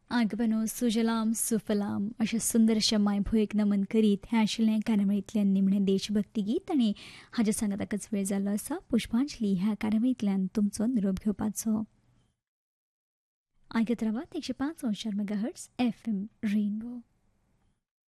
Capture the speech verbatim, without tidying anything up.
आगमनो सुजलाम सुफलाम अशा सुंदरशा मायभूयेक नमन करीत हें आशिल्लें कार्यावळींतल्यान निमणें देशभक्ती गीत आनी हाज्या सांगाताकच वेळ जाल्लो आसा पुष्पांजली ह्या कार्यावळींतल्यान तुमचो निरोप घेवपाचो. आयकत रावात एकशे पांच Anshar megahertz F M rainbow.